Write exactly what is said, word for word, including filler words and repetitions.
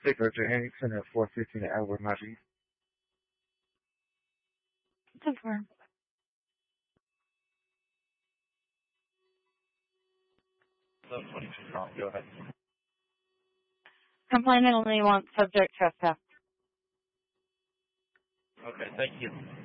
Take Richard Henningson at four fifteen at Edward Murphy. Confirm. eleven twenty-two, go ahead. Complainant only wants subject trespass. Okay, thank you.